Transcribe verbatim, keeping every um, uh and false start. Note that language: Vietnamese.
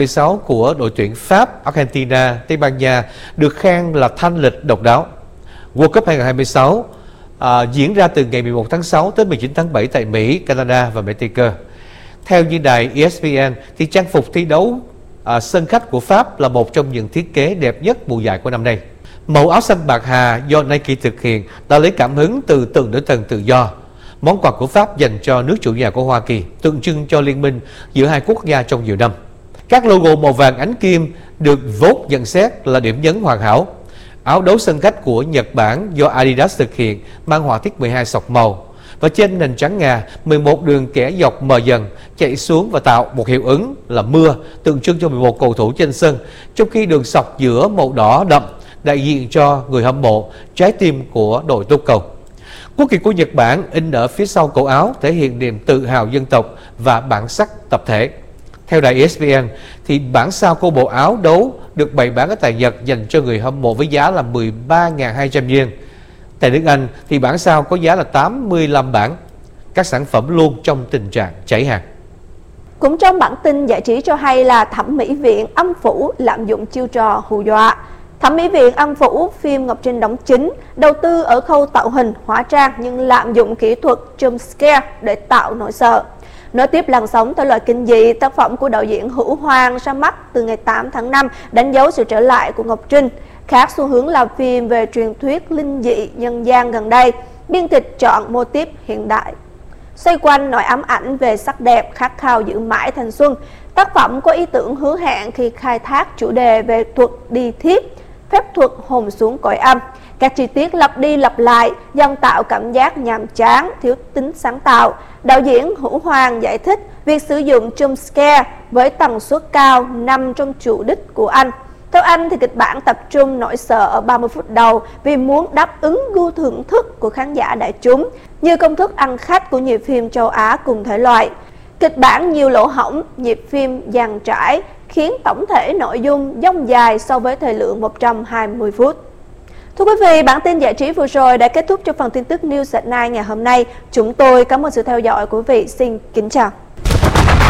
mười sáu của đội tuyển Pháp, Argentina, Tây Ban Nha được khen là thanh lịch độc đáo. World Cup hai không hai sáu à, diễn ra từ ngày mười một tháng sáu tới mười chín tháng bảy tại Mỹ, Canada và Mexico. Theo như đài E S P N, thì trang phục thi đấu à, sân khách của Pháp là một trong những thiết kế đẹp nhất mùa giải của năm nay. Màu áo xanh bạc hà do Nike thực hiện đã lấy cảm hứng từ từng đối tượng tự do. Món quà của Pháp dành cho nước chủ nhà của Hoa Kỳ, tượng trưng cho liên minh giữa hai quốc gia trong nhiều năm. Các logo màu vàng ánh kim được Vogue nhận xét là điểm nhấn hoàn hảo. Áo đấu sân khách của Nhật Bản do Adidas thực hiện mang họa tiết mười hai sọc màu. Và trên nền trắng ngà, mười một đường kẻ dọc mờ dần chạy xuống và tạo một hiệu ứng là mưa, tượng trưng cho mười một cầu thủ trên sân, trong khi đường sọc giữa màu đỏ đậm đại diện cho người hâm mộ, trái tim của đội túc cầu. Quốc kỳ của Nhật Bản in ở phía sau cổ áo thể hiện niềm tự hào dân tộc và bản sắc tập thể. Theo đài E S P N, thì bản sao của bộ áo đấu được bày bán ở tại Nhật dành cho người hâm mộ với giá là mười ba nghìn hai trăm yen. Tại nước Anh thì bản sao có giá là tám mươi lăm bảng. Các sản phẩm luôn trong tình trạng cháy hàng. Cũng trong bản tin giải trí cho hay là thẩm mỹ viện âm phủ lạm dụng chiêu trò hù dọa. Thẩm mỹ viện âm phủ phim Ngọc Trinh đóng chính, đầu tư ở khâu tạo hình, hóa trang nhưng lạm dụng kỹ thuật jump scare để tạo nỗi sợ. Nối tiếp làn sóng thể loại kinh dị, tác phẩm của đạo diễn Hữu Hoàng ra mắt từ ngày tám tháng năm đánh dấu sự trở lại của Ngọc Trinh. Khác xu hướng làm phim về truyền thuyết linh dị nhân gian gần đây, biên kịch chọn mô típ hiện đại. Xoay quanh nỗi ám ảnh về sắc đẹp, khát khao giữ mãi thanh xuân, tác phẩm có ý tưởng hứa hẹn khi khai thác chủ đề về thuật đi thiếp, phép thuật hồn xuống cõi âm. Các chi tiết lặp đi lặp lại dần tạo cảm giác nhàm chán, thiếu tính sáng tạo. Đạo diễn Hữu Hoàng giải thích việc sử dụng jump scare với tần suất cao nằm trong chủ đích của anh. Theo anh thì kịch bản tập trung nỗi sợ ở ba mươi phút đầu vì muốn đáp ứng gu thưởng thức của khán giả đại chúng, như công thức ăn khách của nhiều phim châu Á cùng thể loại. Kịch bản nhiều lỗ hổng, nhịp phim dàn trải khiến tổng thể nội dung dông dài so với thời lượng một trăm hai mươi phút. Thưa quý vị, bản tin giải trí vừa rồi đã kết thúc cho phần tin tức News at Night ngày hôm nay. Chúng tôi cảm ơn sự theo dõi của quý vị. Xin kính chào.